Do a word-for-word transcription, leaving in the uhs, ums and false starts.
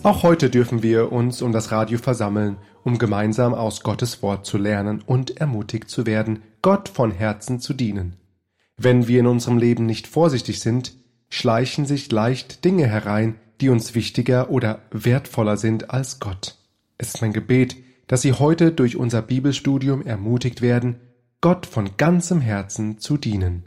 Auch heute dürfen wir uns um das Radio versammeln, um gemeinsam aus Gottes Wort zu lernen und ermutigt zu werden, Gott von Herzen zu dienen. Wenn wir in unserem Leben nicht vorsichtig sind, schleichen sich leicht Dinge herein, die uns wichtiger oder wertvoller sind als Gott. Es ist mein Gebet, dass Sie heute durch unser Bibelstudium ermutigt werden, Gott von ganzem Herzen zu dienen.